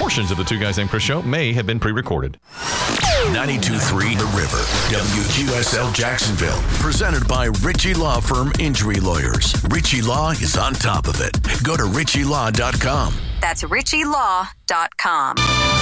portions of the Two Guys Named Chris show may have been pre-recorded. 92.3 The River, WQSL Jacksonville. Presented by Ritchie Law Firm Injury Lawyers. Ritchie Law is on top of it. Go to ritchielaw.com. That's ritchielaw.com.